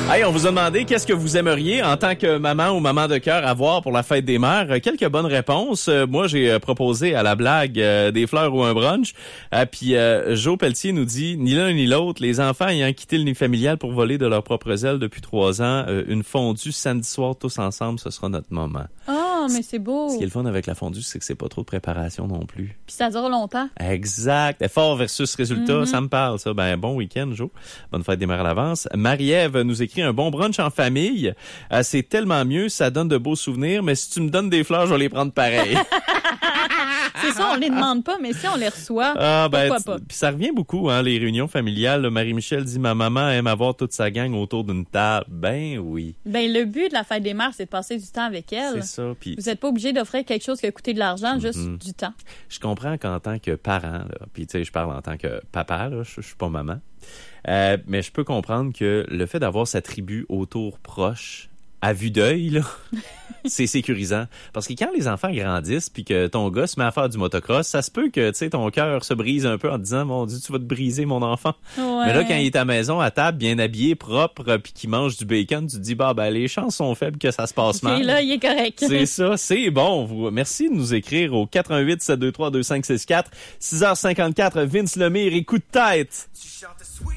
Hey, on vous a demandé qu'est-ce que vous aimeriez en tant que maman ou maman de cœur avoir pour la fête des mères. Quelques bonnes réponses. Moi, j'ai proposé à la blague des fleurs ou un brunch. Puis Joe Pelletier nous dit, ni l'un ni l'autre, les enfants ayant quitté le nid familial pour voler de leurs propres ailes depuis 3 ans, une fondue samedi soir tous ensemble, ce sera notre moment. Oh, mais c'est beau. Ce qui est le fun avec la fondue, c'est que c'est pas trop de préparation non plus. Puis ça dure longtemps. Exact. Effort versus résultat, ça me parle, ça. Ben, bon week-end, Joe. Bonne fête des mères à l'avance. Marie-Ève nous écrit un bon brunch en famille. C'est tellement mieux, ça donne de beaux souvenirs, mais si tu me donnes des fleurs, je vais les prendre pareil. C'est ça, on les demande pas, mais si on les reçoit, pourquoi pas? Puis ça revient beaucoup, hein, les réunions familiales. Là, Marie-Michel dit, ma maman aime avoir toute sa gang autour d'une table. Ben oui. Ben le but de la fête des mères, c'est de passer du temps avec elle. C'est ça. Puis vous n'êtes pas obligé d'offrir quelque chose qui a coûté de l'argent, juste du temps. Je comprends qu'en tant que parent, puis tu sais, je parle en tant que papa, là, je suis pas maman, mais je peux comprendre que le fait d'avoir sa tribu autour proche, à vue d'œil, là, c'est sécurisant. Parce que quand les enfants grandissent puis que ton gars se met à faire du motocross, ça se peut que, tu sais, ton cœur se brise un peu en te disant, mon Dieu, tu vas te briser, mon enfant. Ouais. Mais là, quand il est à la maison, à table, bien habillé, propre, puis qu'il mange du bacon, tu te dis, bah, ben, les chances sont faibles que ça se passe mal. Et là, il est correct. C'est ça, c'est bon. Merci de nous écrire au 88 723 2564. 6h54, Vince Lemire, écoute tête.